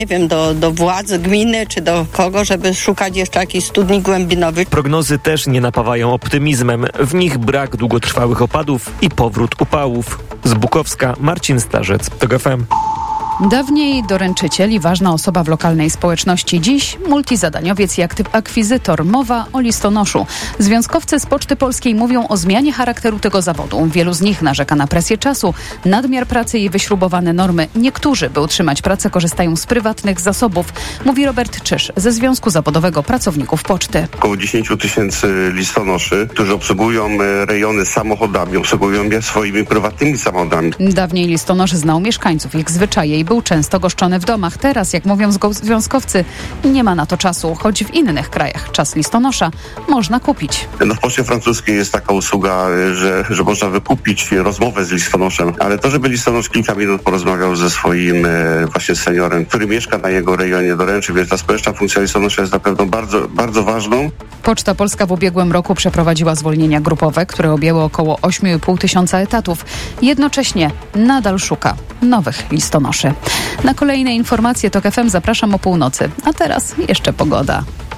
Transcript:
Nie wiem, do władz gminy czy do kogo, żeby szukać jeszcze jakichś studni głębinowych. Prognozy też nie napawają optymizmem. W nich brak długotrwałych opadów i powrót upałów. Z Bukowska Marcin Starzec, TOG FM. Dawniej doręczyciel i ważna osoba w lokalnej społeczności. Dziś multizadaniowiec i akwizytor. Mowa o listonoszu. Związkowcy z Poczty Polskiej mówią o zmianie charakteru tego zawodu. Wielu z nich narzeka na presję czasu, nadmiar pracy i wyśrubowane normy. Niektórzy, by utrzymać pracę, korzystają z prywatnych zasobów. Mówi Robert Czyż ze Związku Zawodowego Pracowników Poczty. Około 10 000 listonoszy, którzy obsługują rejony samochodami, obsługują je swoimi prywatnymi samochodami. Dawniej listonosz znał mieszkańców, ich zwyczaje i był często goszczony w domach. Teraz, jak mówią związkowcy, nie ma na to czasu, choć w innych krajach czas listonosza można kupić. W Poczcie Francuskiej jest taka usługa, że można wykupić rozmowę z listonoszem, ale to, żeby listonosz kilka minut porozmawiał ze swoim właśnie seniorem, który mieszka na jego rejonie, doręczy, więc ta społeczna funkcja listonosza jest na pewno bardzo, bardzo ważną. Poczta Polska w ubiegłym roku przeprowadziła zwolnienia grupowe, które objęły około 8,5 tysiąca etatów. Jednocześnie nadal szuka nowych listonoszy. Na kolejne informacje TOG FM zapraszam o północy. A teraz jeszcze pogoda.